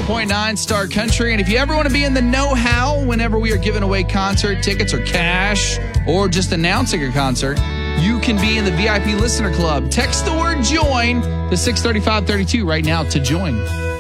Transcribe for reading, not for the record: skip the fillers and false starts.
104.9 Star Country. And if you ever want to be in the know-how whenever we are giving away concert tickets or cash or just announcing a concert, you can be in the VIP Listener Club. Text the word JOIN to 63532 right now to join.